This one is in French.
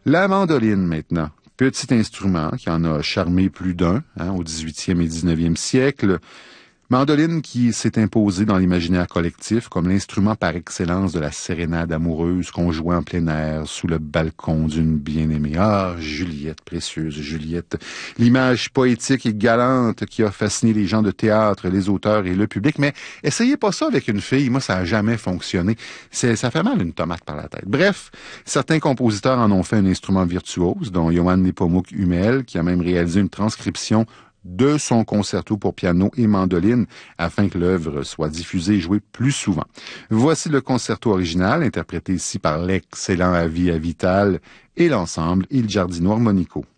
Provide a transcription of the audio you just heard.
La mandoline, maintenant. Petit instrument qui en a charmé plus d'un au 18e et 19e siècle. Mandoline qui s'est imposée dans l'imaginaire collectif comme l'instrument par excellence de la sérénade amoureuse qu'on jouait en plein air sous le balcon d'une bien-aimée. Ah, Juliette, précieuse Juliette. L'image poétique et galante qui a fasciné les gens de théâtre, les auteurs et le public. Mais essayez pas ça avec une fille. Moi, ça a jamais fonctionné. Ça fait mal une tomate par la tête. Bref, certains compositeurs en ont fait un instrument virtuose, dont Johann Nepomuk Hummel, qui a même réalisé une transcription de son concerto pour piano et mandoline afin que l'œuvre soit diffusée et jouée plus souvent. Voici le concerto original, interprété ici par l'excellent Avi Avital et l'ensemble Il Giardino Armonico.